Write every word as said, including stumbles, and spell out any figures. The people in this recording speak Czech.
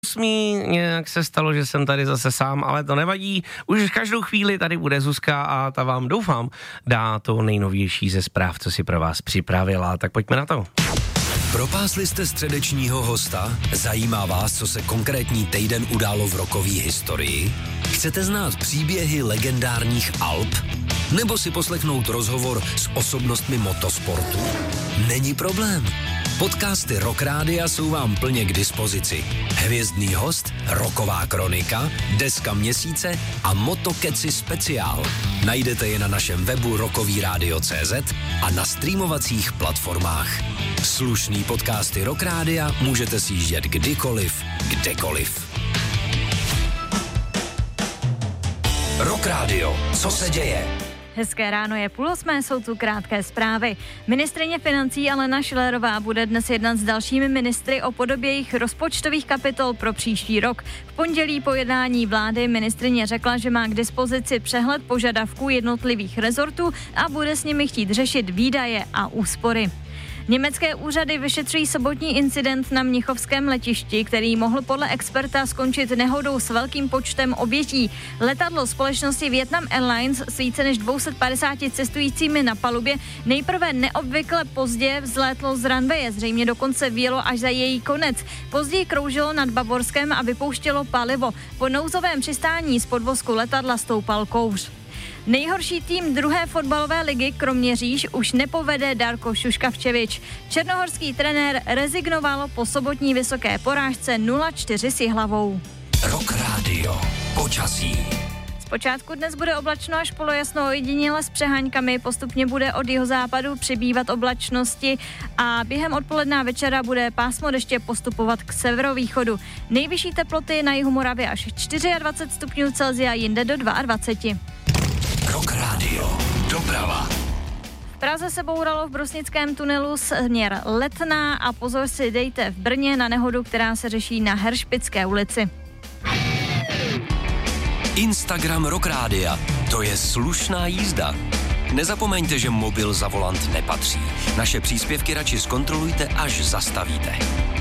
Smí, nějak se stalo, že jsem tady zase sám, ale to nevadí. Už každou chvíli tady bude Zuzka a ta vám, doufám, dá to nejnovější ze zpráv, co si pro vás připravila. Tak pojďme na to. Propásli jste středečního hosta? Zajímá vás, co se konkrétní týden událo v rockové historii? Chcete znát příběhy legendárních Alp? Nebo si poslechnout rozhovor s osobnostmi motosportu? Není problém. Podcasty Rock Rádia jsou vám plně k dispozici. Hvězdný host, rocková kronika, deska měsíce a motokeci speciál. Najdete je na našem webu rockový rádio tečka cé zet a na streamovacích platformách. Slušný podcasty Rock Rádia můžete si jíždět kdykoliv, kdekoliv. Rock Radio, co se děje? Hezké ráno, je půl osmé, jsou tu krátké zprávy. Ministryně financí Alena Schillerová bude dnes jednat s dalšími ministry o podobě jejich rozpočtových kapitol pro příští rok. V pondělí po jednání vlády ministryně řekla, že má k dispozici přehled požadavků jednotlivých rezortů a bude s nimi chtít řešit výdaje a úspory. Německé úřady vyšetřují sobotní incident na mnichovském letišti, který mohl podle experta skončit nehodou s velkým počtem obětí. Letadlo společnosti Vietnam Airlines s více než dvě stě padesát cestujícími na palubě nejprve neobvykle pozdě vzlétlo z runwaye, zřejmě dokonce vyjelo až za její konec. Později kroužilo nad Bavorskem a vypouštělo palivo. Po nouzovém přistání z podvozku letadla stoupal kouř. Nejhorší tým druhé fotbalové ligy Kroměříž už nepovede Darko Šuškavčevič. Černohorský trenér rezignoval po sobotní vysoké porážce nula čtyři s Jihlavou. Rock Radio. Počasí. Zpočátku dnes bude oblačno až polojasno, ojediněle s přeháňkami, postupně bude od jihozápadu přibývat oblačnosti a během odpoledne a večera bude pásmo deště postupovat k severovýchodu. Nejvyšší teploty na jihu Moravy až dvacet čtyři stupňů Celsia, jinde do dvacet dva. Rock Radio. Doprava. V Praze se bouralo v Brusnickém tunelu směr Letná a pozor si dejte v Brně na nehodu, která se řeší na Heršpické ulici. Instagram Rock Rádia. To je slušná jízda. Nezapomeňte, že mobil za volant nepatří. Naše příspěvky radši zkontrolujte, až zastavíte.